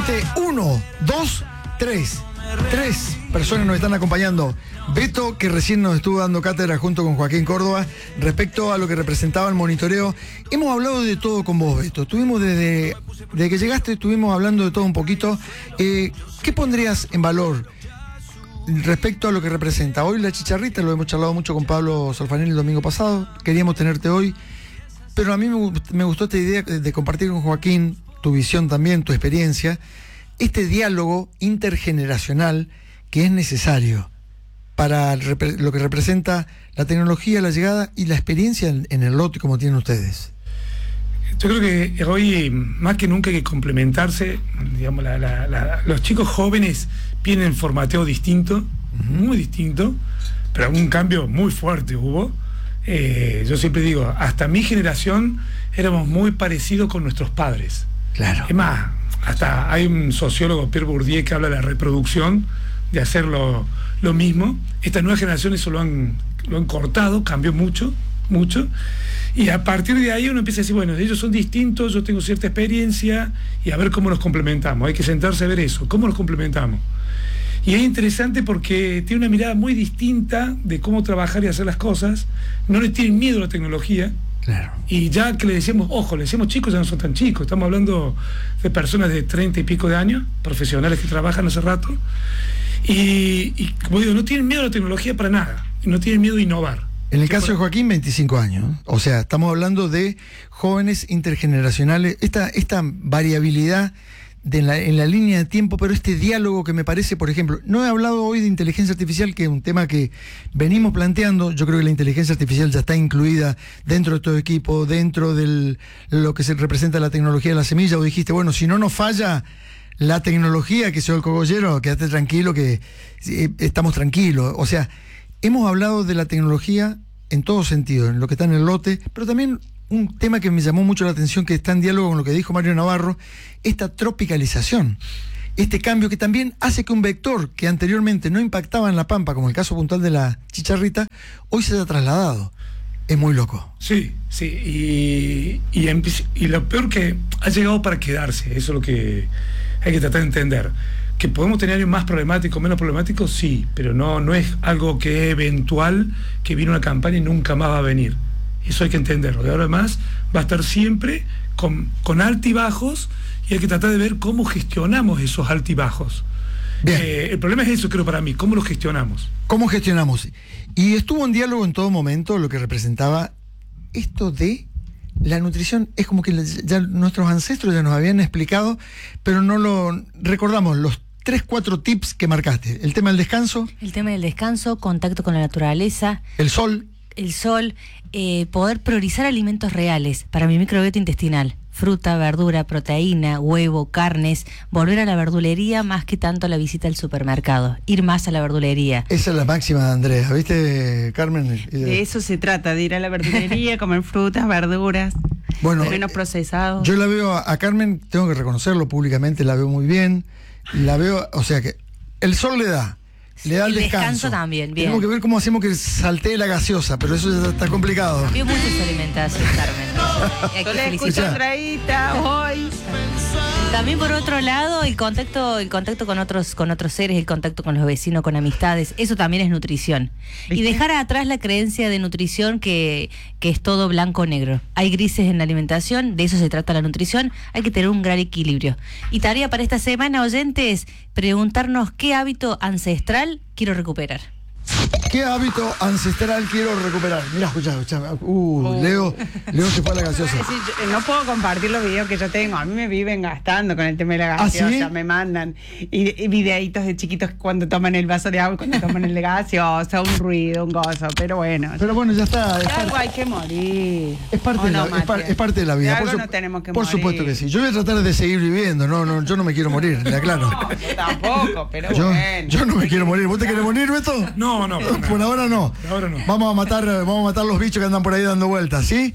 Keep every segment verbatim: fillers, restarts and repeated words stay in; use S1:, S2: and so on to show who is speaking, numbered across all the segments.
S1: Gente, uno, dos, tres. Tres personas nos están acompañando. Beto, que recién nos estuvo dando cátedra junto con Joaquín Córdoba respecto a lo que representaba el monitoreo. Hemos hablado de todo con vos, Beto. Estuvimos desde, desde que llegaste, estuvimos hablando de todo un poquito. Eh, ¿Qué pondrías en valor respecto a lo que representa? Hoy la chicharrita, lo hemos charlado mucho con Pablo Solfanelli el domingo pasado. Queríamos tenerte hoy, pero a mí me, me gustó esta idea de compartir con Joaquín tu visión también, tu experiencia, este diálogo intergeneracional que es necesario para lo que representa la tecnología, la llegada y la experiencia en, en el lote como tienen ustedes.
S2: Yo creo que hoy más que nunca hay que complementarse, digamos, la, la, la, los chicos jóvenes tienen formateo distinto, uh-huh. muy distinto, pero un cambio muy fuerte hubo. Eh, yo siempre digo, hasta mi generación éramos muy parecidos con nuestros padres.
S1: Claro.
S2: Es más, hasta hay un sociólogo, Pierre Bourdieu, que habla de la reproducción, de hacer lo, lo mismo. Estas nuevas generaciones eso lo han, lo han cortado, cambió mucho, mucho. Y a partir de ahí uno empieza a decir, bueno, ellos son distintos, yo tengo cierta experiencia, y a ver cómo nos complementamos. Hay que sentarse a ver eso, cómo nos complementamos. Y es interesante porque tiene una mirada muy distinta de cómo trabajar y hacer las cosas. No le tienen miedo a la tecnología.
S1: Claro.
S2: Y ya que le decimos, ojo, le decimos chicos, ya no son tan chicos. Estamos hablando de personas de treinta y pico de años, profesionales que trabajan hace rato. Y, y como digo, no tienen miedo a la tecnología para nada. No tienen miedo a innovar.
S1: En el caso de Joaquín, veinticinco años. O sea, estamos hablando de jóvenes intergeneracionales. Esta, esta variabilidad de la, en la línea de tiempo, pero este diálogo que me parece, por ejemplo, no he hablado hoy de inteligencia artificial, que es un tema que venimos planteando. Yo creo que la inteligencia artificial ya está incluida dentro de todo equipo, dentro de lo que se representa la tecnología de la semilla. O dijiste, bueno, si no nos falla la tecnología, que soy el cogollero, quédate tranquilo que eh, estamos tranquilos. O sea, hemos hablado de la tecnología en todo sentido, en lo que está en el lote, pero también un tema que me llamó mucho la atención, que está en diálogo con lo que dijo Mario Navarro, esta tropicalización, este cambio que también hace que un vector que anteriormente no impactaba en la pampa, como el caso puntual de la chicharrita, hoy se haya trasladado. Es muy loco.
S2: Sí, sí, y, y, y lo peor que ha llegado para quedarse, eso es lo que hay que tratar de entender. Que podemos tener años más problemáticos, menos problemáticos, sí, pero no, no es algo que es eventual, que viene una campaña y nunca más va a venir. Eso hay que entenderlo. De ahora en más va a estar siempre con, con altibajos, y hay que tratar de ver cómo gestionamos esos altibajos. Eh, el problema es eso, creo, para mí, cómo los gestionamos.
S1: ¿Cómo gestionamos? Y estuvo en diálogo en todo momento lo que representaba esto de la nutrición. Es como que ya nuestros ancestros ya nos habían explicado, pero no lo recordamos, los tres, cuatro tips que marcaste. El tema del descanso.
S3: El tema del descanso, contacto con la naturaleza.
S1: El sol.
S3: El sol, eh, poder priorizar alimentos reales para mi microbiota intestinal. Fruta, verdura, proteína, huevo, carnes. Volver a la verdulería más que tanto a la visita al supermercado. Ir más a la verdulería.
S1: Esa es la máxima de Andrea, ¿viste, Carmen?
S4: De eso se trata, de ir a la verdulería, comer frutas, verduras,
S1: bueno,
S4: menos procesados.
S1: Yo la veo a, a Carmen, tengo que reconocerlo públicamente, la veo muy bien. La veo, o sea que el sol le da. Le da el, el descanso.
S3: descanso también, bien.
S1: Tenemos que ver cómo hacemos que saltee la gaseosa, pero eso ya está complicado.
S3: Cambió mucho su alimentación, Carmen.
S4: Yo le escucho traíta hoy.
S3: También por otro lado, el contacto, el contacto con otros, con otros seres, el contacto con los vecinos, con amistades, eso también es nutrición. ¿Viste? Y dejar atrás la creencia de nutrición que, que es todo blanco o negro. Hay grises en la alimentación, de eso se trata la nutrición, hay que tener un gran equilibrio. Y tarea para esta semana, oyentes, preguntarnos qué hábito ancestral quiero recuperar.
S1: ¿Qué hábito ancestral quiero recuperar? Mirá, escuchá, escuchá. Uh, oh. Leo, Leo se fue a la gaseosa.
S4: Sí, yo no puedo compartir los videos que yo tengo. A mí me viven gastando con el tema de la gaseosa. ¿Ah, sí? Me mandan y, y videitos de chiquitos cuando toman el vaso de agua y cuando toman el de gaseosa, un ruido, un gozo. Pero bueno.
S1: Pero bueno, ya está.
S4: De algo hay que morir.
S1: Es parte, de,
S4: no,
S1: la, es, par, es parte de la vida.
S4: De algo
S1: por,
S4: no tenemos que
S1: por
S4: morir.
S1: supuesto que sí. Yo voy a tratar de seguir viviendo. No, no, yo no me quiero morir, le aclaro.
S4: No, yo tampoco, pero
S1: yo,
S4: bueno.
S1: Yo no me quiero morir. ¿Vos te querés morir, Beto?
S2: No, no. no.
S1: Por ahora no.
S2: Ahora no.
S1: Vamos a matar, vamos a matar los bichos que andan por ahí dando vueltas, ¿sí?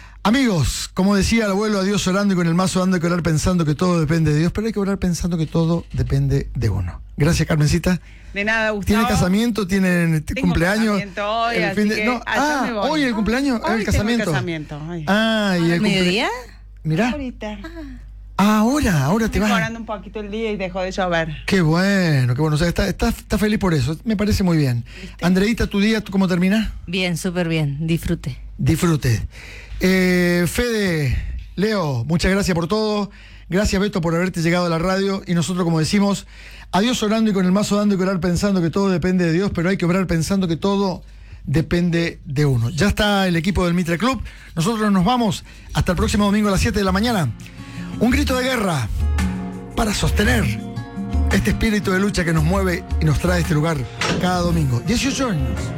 S1: Amigos, como decía el abuelo, a Dios orando y con el mazo dando, hay que orar pensando que todo depende de Dios, pero hay que orar pensando que todo depende de uno. Gracias, Carmencita.
S4: De nada, Gustavo.
S1: ¿Tiene casamiento? ¿Tiene
S4: Tengo
S1: cumpleaños?
S4: Casamiento hoy,
S1: el
S4: así
S1: fin de...
S4: que
S1: no. Ah,
S4: me voy.
S1: hoy el cumpleaños,
S4: hoy
S1: el casamiento.
S4: El casamiento. Ay.
S1: Ah, y el
S3: ¿Mediodía?
S1: Mirá.
S4: Ahorita.
S1: Ah, ahora, ahora te
S4: Estoy
S1: vas.
S4: mejorando un poquito el día y dejó de llover.
S1: Qué bueno, qué bueno. O sea, está, está, está feliz por eso. Me parece muy bien. ¿Viste? Andreita, ¿tu día cómo termina?
S3: Bien, súper bien. Disfrute.
S1: Disfrute. Eh, Fede, Leo, muchas gracias por todo. Gracias, Beto, por haberte llegado a la radio. Y nosotros, como decimos, adiós orando y con el mazo dando y orar pensando que todo depende de Dios, pero hay que orar pensando que todo depende de uno. Ya está el equipo del Mitre Club. Nosotros nos vamos hasta el próximo domingo a las siete de la mañana. Un grito de guerra para sostener este espíritu de lucha que nos mueve y nos trae a este lugar cada domingo. dieciocho años.